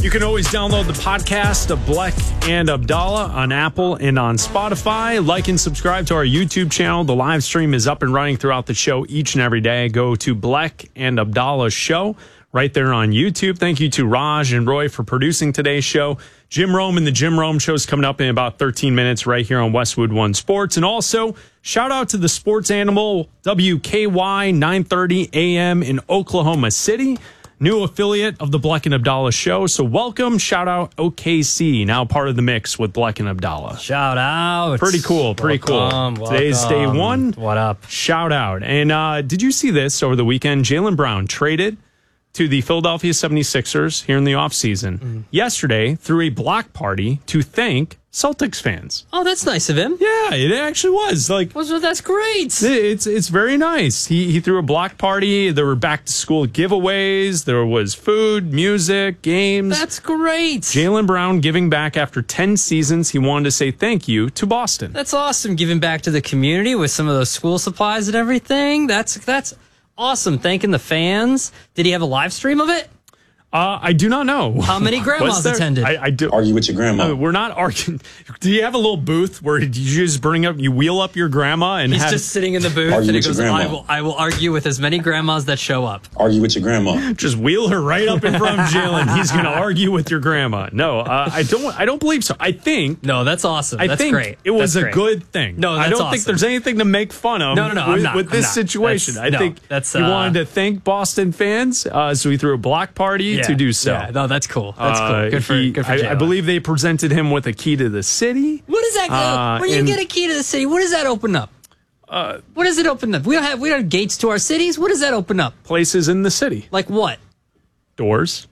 You can always download the podcast of Bleck and Abdallah on Apple and on Spotify. Like and subscribe to our YouTube channel. The live stream is up and running throughout the show each and every day. Go to Bleck and Abdallah Show right there on YouTube. Thank you to Raj and Roy for producing today's show. Jim Rome and the Jim Rome Show is coming up in about 13 minutes right here on Westwood One Sports. And also, shout out to the Sports Animal, WKY 930 AM in Oklahoma City. New affiliate of the Bleck and Abdallah Show. So welcome, shout out OKC, now part of the mix with Bleck and Abdallah. Shout out. Pretty cool, Welcome. Today's day one. What up? Shout out. And did you see this over the weekend? Jaylen Brown traded to the Philadelphia 76ers here in the offseason. Yesterday, threw a block party to thank Celtics fans. Oh, that's nice of him. Yeah, it actually was. That's great. It's very nice. He threw a block party. There were back to school giveaways. There was food, music, games. That's great. Jaylen Brown giving back after 10 seasons. He wanted to say thank you to Boston. That's awesome. Giving back to the community with some of those school supplies and everything. That's awesome. Thanking the fans. Did he have a live stream of it? I do not know. How many grandmas attended? I do. Argue with your grandma. We're not arguing. Do you have a little booth where you just wheel up your grandma and He's just sitting in the booth Argue and he with your goes, grandma. I will argue with as many grandmas that show up. Argue with your grandma. just wheel her right up in front of Jaylen. He's going to argue with your grandma. No, I don't believe so. I think. No, that's awesome. That's great. It was that's a good thing. No, that's I don't awesome. think there's anything to make fun of. No, I'm not. With this situation. I think he wanted to thank Boston fans, so he threw a block party to do so. Yeah, no, that's cool. That's cool. Good for Jaylen. I believe they presented him with a key to the city. What is that? When you get a key to the city, what does that open up? What does it open up? We don't have gates to our cities. What does that open up? Places in the city. Like what? Doors.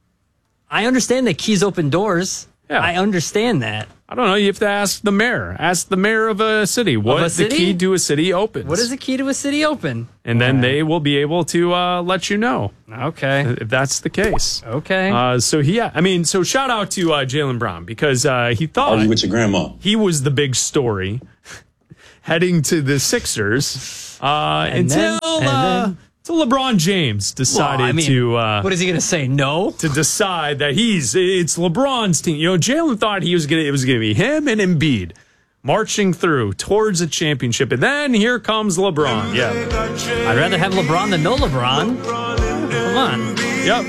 I understand that keys open doors. Yeah. I understand that. I don't know. You have to ask the mayor. Ask the mayor of a city. What the key to a city opens. What is the key to a city open? And then they will be able to let you know. Okay. If that's the case. Okay. So shout out to Jaylen Brown because he thought Argue with your grandma. he was the big story heading to the Sixers until LeBron James decided what is he going to say? No? to decide that it's LeBron's team. You know, Jaylen thought it was going to be him and Embiid marching through towards a championship, and then here comes LeBron. Yeah, I'd rather have LeBron than no LeBron. Come on. yep.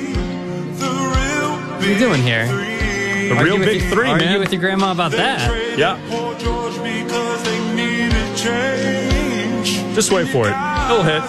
What are you doing here? The real big three, man. Argue with your grandma about that. Yeah. Just wait for it. It'll hit.